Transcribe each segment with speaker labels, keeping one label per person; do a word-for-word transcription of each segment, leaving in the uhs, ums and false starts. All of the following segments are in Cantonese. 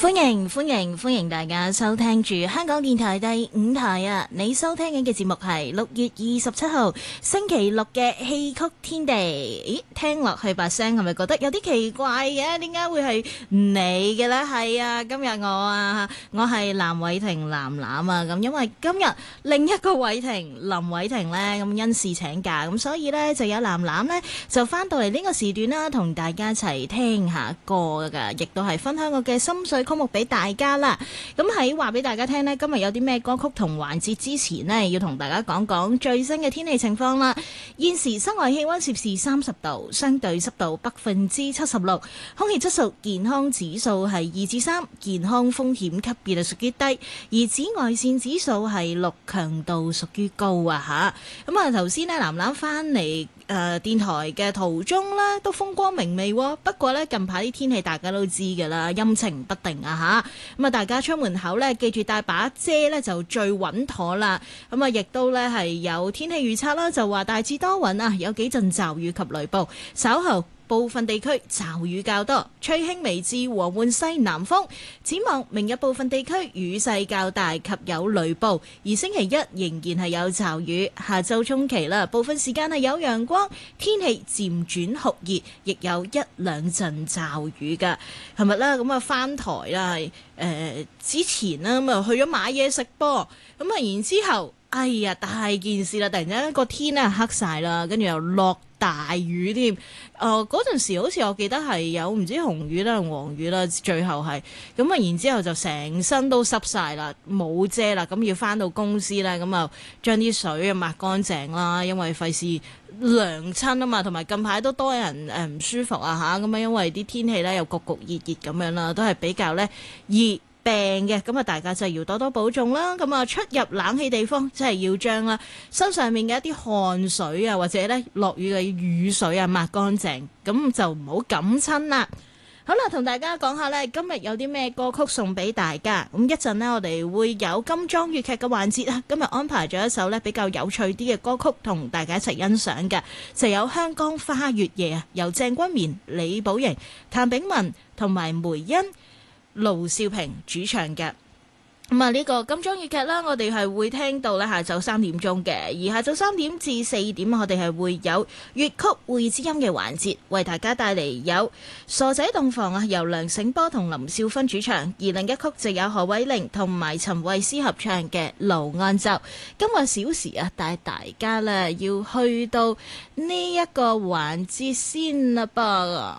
Speaker 1: 歡迎歡迎歡迎大家收聽住香港電台第五台啊！你收聽緊嘅節目係六月二十七號星期六嘅戲曲天地。咦，聽落去把聲係咪覺得有啲奇怪嘅？點解會係你嘅呢？係啊，今日我啊，我係藍偉婷藍藍啊。咁因為今日另一個偉婷林偉婷呢，咁因事請假，咁所以呢，就有藍藍呢，就翻到嚟呢個時段啦，同大家一齊聽下歌噶，亦都係分享我嘅心水曲目俾大家啦。咁喺話俾大家聽呢，今日有啲咩歌曲同環節之前呢，要同大家講講最新嘅天氣情況啦。現時室外氣溫攝氏三十度，相對濕度百分之七十六，空氣質素健康指數係二至三，健康風險級別係屬於低，而紫外線指數係六，強度屬於高啊吓。咁啊頭先呢，藍藍翻嚟誒電台嘅途中呢，都風光明媚喎。不過呢，近排啲天氣大家都知㗎啦，陰晴不定啊吓。咁啊大家出門口呢，記住帶把遮呢，就最穩妥啦。咁啊亦都呢，係有天氣預測啦，就話大致多雲啊，有幾陣驟雨及雷暴，稍後部分地區驟雨較多，吹輕微至和緩西南風。展望明日部分地區雨勢較大及有雷暴，而星期一仍然係有驟雨。下週中期啦，部分時間係有陽光，天氣漸轉酷熱，亦有一兩陣驟雨㗎。琴日啦，咁啊翻台啦，係、呃、之前啦，咁啊去咗買嘢食噃，咁啊然之後，哎呀大件事啦！突然間個天咧黑晒啦，跟住又落大雨添。誒嗰陣時好似我記得係有唔知紅雨啦、黃雨啦，最後係咁啊。然之後就成身都濕晒啦，冇遮啦，咁要翻到公司咧，咁啊將啲水啊抹乾淨啦，因為費事涼親啊嘛，同埋近排都多人誒唔舒服啊吓，咁啊因為啲天氣咧又焗焗熱熱咁樣啦，都係比較咧熱病嘅，咁啊大家真係要多多保重啦。咁啊出入冷氣地方真係要將啦身上面嘅一啲汗水啊，或者咧落雨嘅雨水啊抹乾淨，咁就唔好感親啦。好啦，同大家講下呢，今日有啲咩歌曲送俾大家。咁一陣呢，我哋會有金裝粵劇嘅環節啊。今日安排咗一首呢比較有趣啲嘅歌曲，同大家一齊欣賞嘅，就有《香江花月夜》啊，由鄭君綿、李寶瑩、譚炳文同埋梅欣、盧少平主唱嘅。咁啊呢個金裝粵劇啦，我哋係會聽到咧下晝三點鐘嘅，而下晝三點至四點我哋係會有粵曲會知音嘅環節，為大家帶嚟有傻仔洞房啊，由梁醒波同林少芬主唱，而另一曲就有何偉玲同埋陳慧思合唱嘅《盧安奏》。今個小時啊，帶大家咧要去到呢一個環節先啦噃。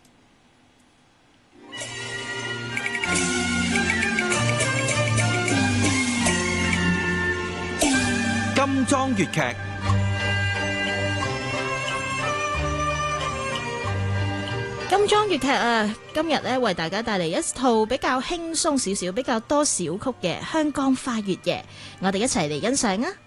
Speaker 2: 金裝粵劇，
Speaker 1: 金裝粵劇啊！今日咧為大家帶嚟一套比較輕鬆少少、比較多小曲嘅《香江花月夜》，我哋一齊嚟欣賞啊！